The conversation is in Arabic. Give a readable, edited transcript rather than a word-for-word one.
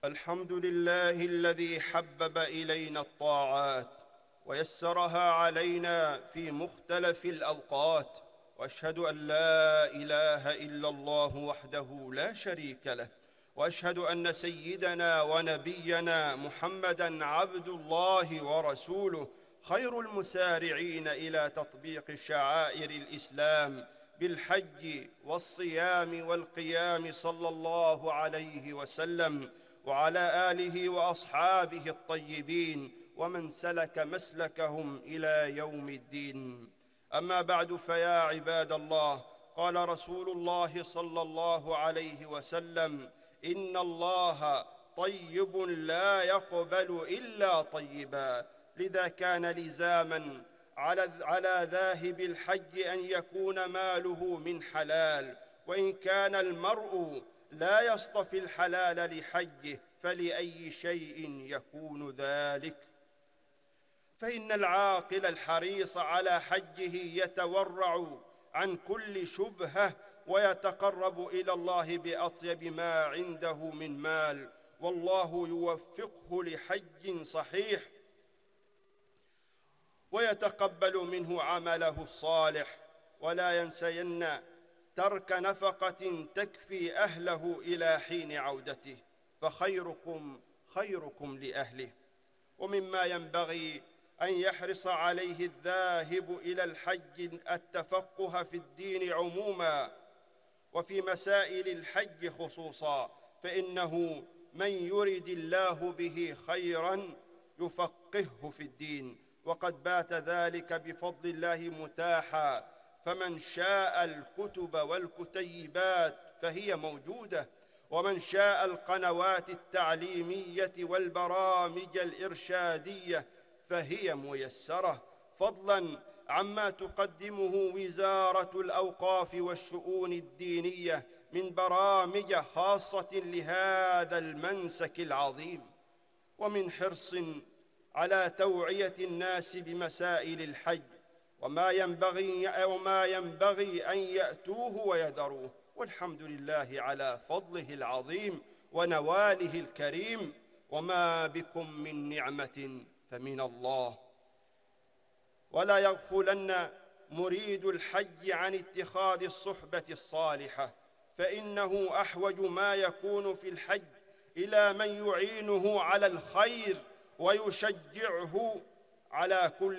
الحمد لله الذي حبب إلينا الطاعات ويسرها علينا في مختلف الأوقات، وأشهد أن لا إله إلا الله وحده لا شريك له، وأشهد أن سيدنا ونبينا محمدًا عبد الله ورسوله، خير المسارعين إلى تطبيق شعائر الإسلام بالحج والصيام والقيام صلى الله عليه وسلم، وعلى آله وأصحابه الطيبين ومن سلك مسلكهم إلى يوم الدين. أما بعد، فيا عباد الله، قال رسول الله صلى الله عليه وسلم: إن الله طيب لا يقبل إلا طيبا. لذا كان لزاما على ذاهب الحج أن يكون ماله من حلال، وإن كان المرء لا يصطفي الحلال لحجه فلأي شيء يكون ذلك؟ فإن العاقل الحريص على حجه يتورع عن كل شبهة ويتقرب إلى الله بأطيب ما عنده من مال، والله يوفقه لحج صحيح ويتقبل منه عمله الصالح، ولا ينسين ترك نفقة تكفي أهله إلى حين عودته، فخيركم خيركم لأهله. ومما ينبغي أن يحرص عليه الذاهب إلى الحج التفقه في الدين عموما وفي مسائل الحج خصوصا، فإنه من يرد الله به خيرا يفقهه في الدين، وقد بات ذلك بفضل الله متاحا، فمن شاء الكتب والكتيبات فهي موجودة، ومن شاء القنوات التعليمية والبرامج الإرشادية فهي ميسرة، فضلاً عما تقدمه وزارة الأوقاف والشؤون الدينية من برامج خاصة لهذا المنسك العظيم، ومن حرص على توعية الناس بمسائل الحج وما ينبغي أن يأتوه ويذروه. والحمد لله على فضله العظيم ونواله الكريم، وما بكم من نعمة فمن الله. ولا يغفلن مريد الحج عن اتخاذ الصحبة الصالحة، فإنه أحوج ما يكون في الحج إلى من يعينه على الخير ويشجعه على كل